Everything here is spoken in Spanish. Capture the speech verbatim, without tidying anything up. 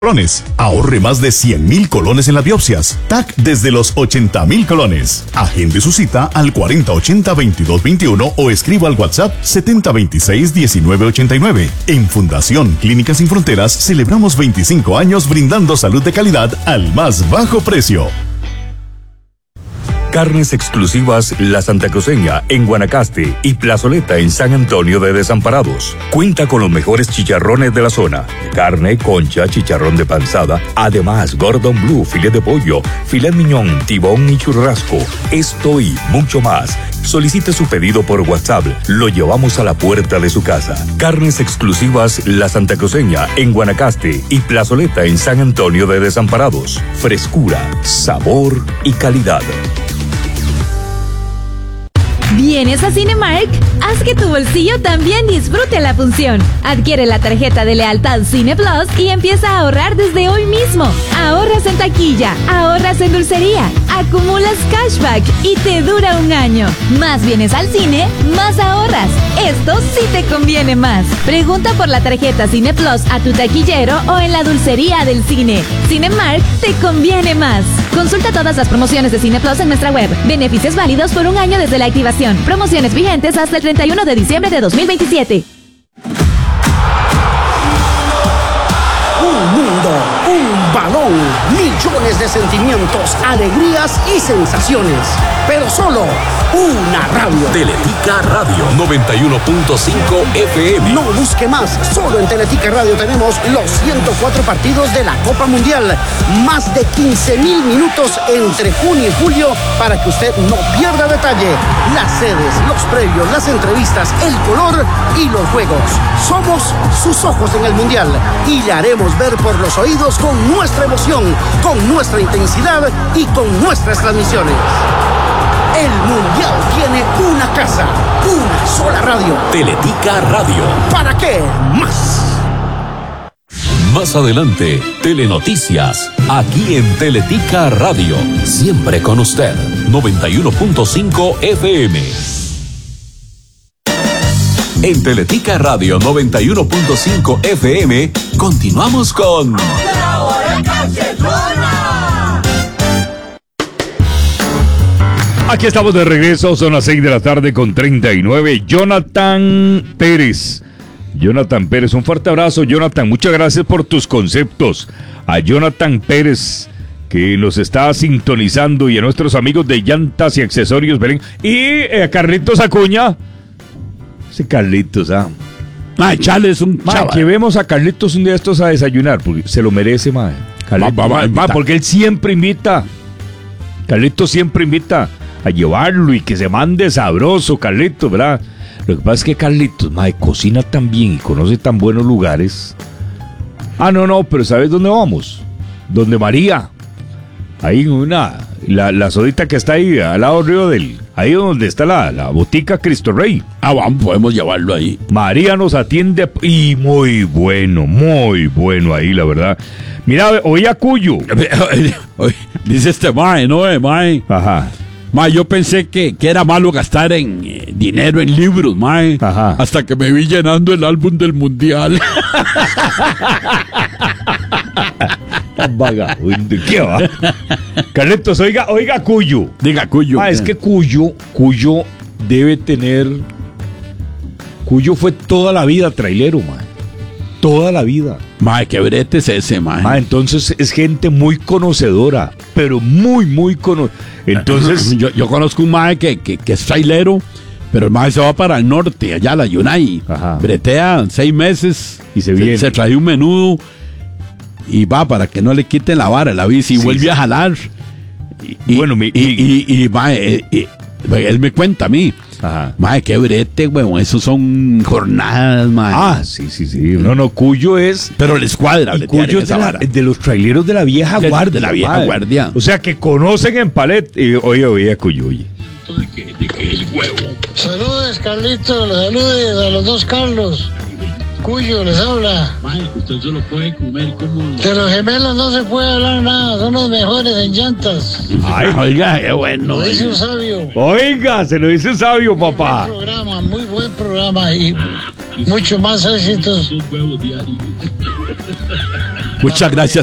colones. Ahorre más de cien mil colones en las biopsias. T A C desde los ochenta mil colones. Agende su cita al cuarenta ochenta veintidós veintiuno o escriba al WhatsApp setenta veintiséis diecinueve ochenta y nueve. En Fundación Clínicas Sin Fronteras celebramos veinticinco años brindando salud de calidad al más bajo precio. Carnes exclusivas La Santa Cruceña en Guanacaste y Plazoleta en San Antonio de Desamparados. Cuenta con los mejores chicharrones de la zona. Carne, concha, chicharrón de panzada, además Gordon Blue, filet de pollo, filet miñón, tibón y churrasco. Esto y mucho más. Solicite su pedido por WhatsApp. Lo llevamos a la puerta de su casa. Carnes exclusivas La Santa Cruceña en Guanacaste y Plazoleta en San Antonio de Desamparados. Frescura, sabor y calidad. ¿Vienes a Cinemark? Haz que tu bolsillo también disfrute la función. Adquiere la tarjeta de lealtad Cine Plus y empieza a ahorrar desde hoy mismo. Ahorras en taquilla, ahorras en dulcería, acumulas cashback y te dura un año. Más vienes al cine, más ahorras. Esto sí te conviene más. Pregunta por la tarjeta Cine Plus a tu taquillero o en la dulcería del cine. Cinemark te conviene más. Consulta todas las promociones de Cine Plus en nuestra web. Beneficios válidos por un año desde la activación. Promociones vigentes hasta el treinta y uno de diciembre de dos mil veintisiete. Un mundo, un balón, millones de sentimientos, alegrías y sensaciones. Pero solo una radio. Teletica Radio noventa y uno punto cinco F M. No busque más. Solo en Teletica Radio tenemos los ciento cuatro partidos de la Copa Mundial. Más de quince mil minutos entre junio y julio para que usted no pierda detalle. Las sedes, los previos, las entrevistas, el color y los juegos. Somos sus ojos en el Mundial y le haremos ver por los oídos con nuestra emoción, con nuestra intensidad y con nuestras transmisiones. El Mundial tiene una casa, una sola radio. Teletica Radio. ¿Para qué más? Más adelante, Telenoticias, aquí en Teletica Radio. Siempre con usted, noventa y uno punto cinco F M. En Teletica Radio noventa y uno punto cinco F M, continuamos con... Aquí estamos de regreso, son las seis de la tarde con treinta y nueve. Jonathan Pérez. Jonathan Pérez, un fuerte abrazo, Jonathan. Muchas gracias por tus conceptos. A Jonathan Pérez, que nos está sintonizando, y a nuestros amigos de Llantas y Accesorios Belén. Y a Carlitos Acuña. Ese Carlitos, ah. Ay, chale, es un Ma, que vemos a Carlitos un día estos a desayunar, porque se lo merece, ma. Carlitos, va, va, va, ma, porque él siempre invita. Carlitos siempre invita a llevarlo y que se mande sabroso, Carlitos, ¿verdad? Lo que pasa es que Carlitos, madre, cocina tan bien y conoce tan buenos lugares. Ah, no, no, pero ¿sabes dónde vamos? Donde María. Ahí en una, la, la sodita que está ahí, al lado del río del... Ahí donde está la, la botica Cristo Rey. Ah, vamos, podemos llevarlo ahí. María nos atiende y muy bueno, muy bueno ahí, la verdad. Mira, oí a Cuyo. Dice este mae, ¿no? Mae. Ajá. Mae, yo pensé que, que era malo gastar en eh, dinero en libros, mae. Ajá. Hasta que me vi llenando el álbum del Mundial. Vagabundo, ¿qué va? Carlitos, oiga, oiga Cuyo. Diga Cuyo. Ah, es que Cuyo, Cuyo debe tener... Cuyo fue toda la vida trailero, mae. Toda la vida. Mae, qué brete es ese, mae. Mae, entonces es gente muy conocedora, pero muy, muy conocedora. Entonces... yo, yo conozco un mae que, que, que es trailero, pero el mae se va para el norte, allá a la Yunay. Ajá. Bretea seis meses y se viene. Se, se trae un menudo y va para que no le quiten la vara, la bici, y sí, vuelve sí. a jalar. Y, bueno, mi, y, y, y, y, mae, y, y, él me cuenta a mí. Ajá. Mae, qué brete, weón. Esos son jornadas, mae. Ah, sí, sí, sí. No, no, Cuyo es. Pero les cuadra, y Cuyo es de, la, de los traileros de la vieja de, guardia. De la vieja mae. guardia. O sea, que conocen en Palet. Y, oye, oye, Cuyo, oye. De que, de que el huevo. Saludes, Carlitos. Saludes a los dos Carlos. Cuyo les habla. Mae, usted solo puede comer como... De los gemelos no se puede hablar nada, son los mejores en llantas. Ay, oiga, qué bueno. Lo dice un sabio. Oiga, se lo dice un sabio, papá. Muy buen programa, muy buen programa y mucho más éxitos. Un huevo diario. Muchas gracias.